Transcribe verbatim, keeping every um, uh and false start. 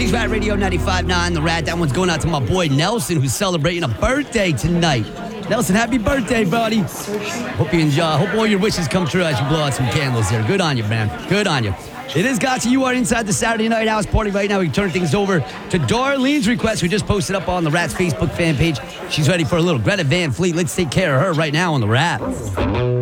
Six Rat Radio ninety-five point nine, The Rat. That one's going out to my boy Nelson, who's celebrating a birthday tonight. Nelson, happy birthday, buddy. Hope you enjoy. Hope all your wishes come true as you blow out some candles here. Good on you, man. Good on you. It is Gotcha. You are inside the Saturday Night House Party right now. We turn things over to Darlene's request. We just posted up on the Rat's Facebook fan page. She's ready for a little Greta Van Fleet. Let's take care of her right now on the Rat.